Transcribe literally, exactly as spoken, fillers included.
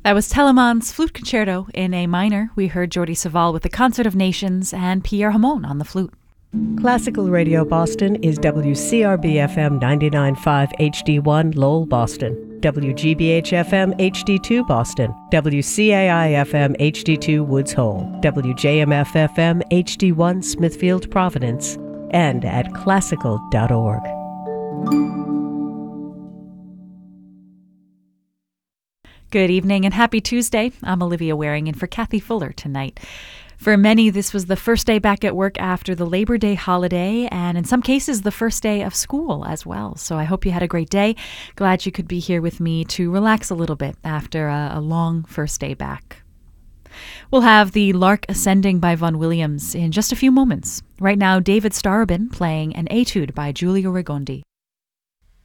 That was Telemann's Flute Concerto in A minor. We heard Jordi Savall with the Concert of Nations and Pierre Hamon on the flute. Classical Radio Boston is W C R B F M ninety-nine point five H D one Lowell, Boston, W G B H F M H D two Boston, W C A I F M H D two Woods Hole, W J M F F M H D one Smithfield, Providence, and at classical dot org. Good evening and happy Tuesday. I'm Olivia Waring in for Kathy Fuller tonight. For many, this was the first day back at work after the Labor Day holiday, and in some cases, the first day of school as well. So I hope you had a great day. Glad you could be here with me to relax a little bit after a, a long first day back. We'll have the Lark Ascending by Vaughan Williams in just a few moments. Right now, David Starobin playing an etude by Giulio Rigondi.